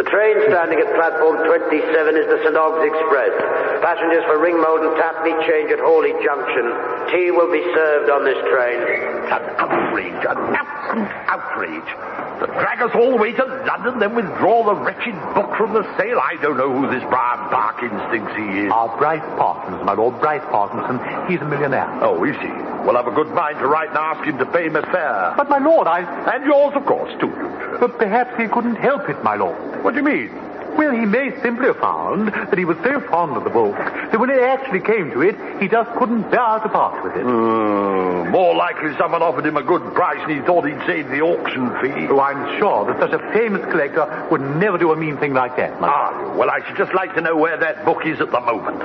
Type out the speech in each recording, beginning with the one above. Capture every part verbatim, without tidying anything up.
train standing at platform twenty-seven is the Saint Ogg's Express. Passengers for Ringmold and Tapley change at Hawley Junction. Tea will be served on this train. An outrage, an absolute outrage. To drag us all the way to London, then withdraw the wretched book from the sale. I don't know who this Brian Parkins thinks he is. Ah, Bryce Parkinson, my lord, Bryce Parkinson. He's a millionaire. Oh, is he? Well, I've a good mind to write and ask him to pay me fare. But, my lord, I... And yours, of course, too. But perhaps he couldn't help it, my lord. What do you mean? Well, he may simply have found that he was so fond of the book that when it actually came to it, he just couldn't bear to part with it. Uh, more likely someone offered him a good price and he thought he'd save the auction fee. Oh, I'm sure that such a famous collector would never do a mean thing like that, my Ah, well, I should just like to know where that book is at the moment.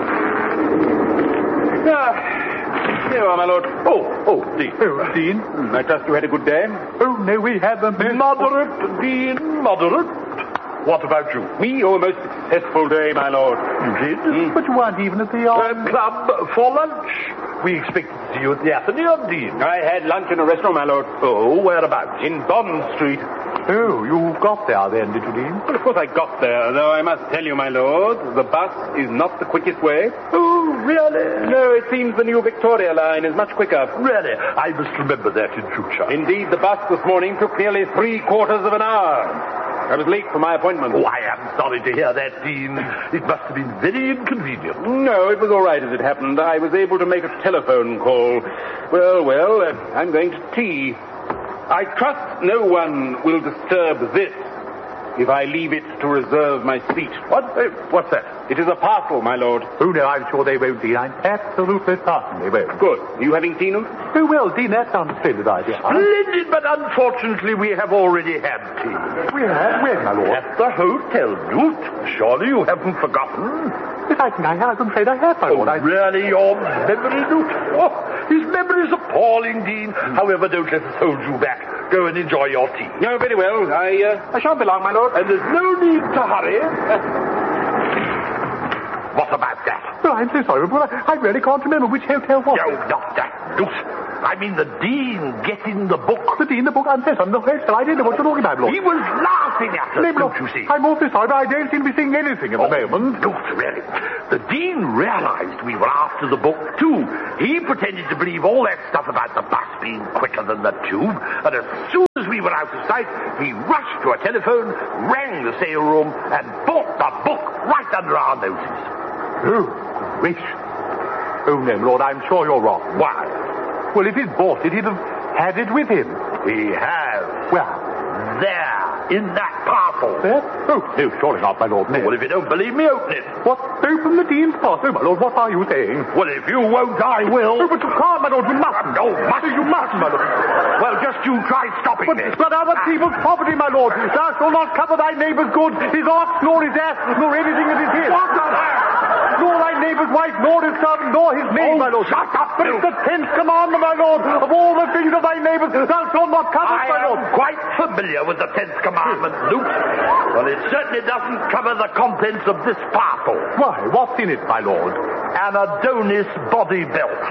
Ah, here you are, my lord. Oh, oh, Dean. Oh, Dean? Hmm, I trust you had a good day. Oh, no, we haven't. Moderate, Dean, moderate. What about you? We owe a most successful day, my lord. You did? Mm. But you weren't even at the... Uh, Um... club for lunch. We expected to see you at the Athenaeum, Dean. I had lunch in a restaurant, my lord. Oh, whereabouts? In Bond Street. Oh, you got there then, did you, Dean? Well, of course I got there, though I must tell you, my lord, the bus is not the quickest way. Oh, really? No, it seems the new Victoria line is much quicker. Really? I must remember that in future. Indeed, the bus this morning took nearly three quarters of an hour. I was late for my appointment. Oh, I am sorry to hear that, Dean. It must have been very inconvenient. No, it was all right as it happened. I was able to make a telephone call. Well, well, uh, I'm going to tea. I trust no one will disturb this if I leave it to reserve my seat. What? Uh, what's that? It is a parcel, my lord. Oh, no, I'm sure they won't, Dean. I'm absolutely certain they won't. Good. Are you having tea, Newt? Oh, well, Dean, that sounds a splendid idea. Splendid, but unfortunately we have already had tea. We have? When, my lord? At the hotel, Newt. Surely you haven't forgotten. Yes, I think I have. I'm afraid I have, my Oh, lord. I... really, your memory, Newt? Oh, his memory is appalling, Dean. However, don't let us hold you back. Go and enjoy your tea. No, very well. I, uh, I shan't be long, my lord. And there's no need to hurry. What about that? Oh, I'm so sorry, but I, I really can't remember which hotel was No, it. not that, Newt. I mean the Dean getting the book. The Dean, the book, I'm so sorry, the hotel. I didn't know what you're talking about, my lord. He was laughing at us, No, don't look, you see? I'm awfully sorry, but I don't seem to be seeing anything at Oh, the moment. Newt, really. The Dean realized we were after the book, too. He pretended to believe all that stuff about the bus being quicker than the tube, and as soon as we were out of sight, he rushed to a telephone, rang the sale room, and bought the book right under our noses. Oh, gracious. Oh, no, Lord, I'm sure you're wrong. Why? Well, if he'd bought it, he'd have had it with him. He has. Well, There, in that parcel. there? Oh, no, surely not, my Lord. No. Well, if you don't believe me, open it. What? Open the Dean's parcel? Oh, my Lord, what are you saying? Well, if you won't, I will. Oh, but you can't, my Lord, you mustn't. No, must You mustn't, my Lord. Well, just you try stopping But, me. but other people's property, my Lord. Thou shalt not cover thy neighbour's goods, his ox, nor his ass, nor anything that is his. What on earth? Nor thy neighbour's wife, nor his servant, nor his maid, Oh, my Lord. shut up, But you- it's the tenth commandment, my Lord, of all the things of thy neighbours, thou shalt not covet, I my Lord. am quite familiar with the tenth commandment, Luke. Well, it certainly doesn't cover the contents of this parcel. Why, what's in it, my Lord? An Adonis body belt.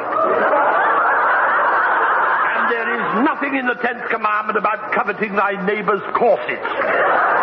And there is nothing in the tenth commandment about coveting thy neighbour's corsets.